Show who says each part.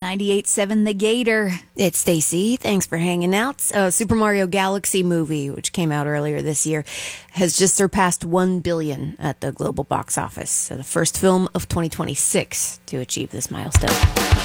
Speaker 1: 98.7 The Gator.
Speaker 2: It's Stacy. Thanks for hanging out. Super Mario Galaxy movie, which came out earlier this year, has just surpassed 1 billion at the global box office. So the first film of 2026 to achieve this milestone.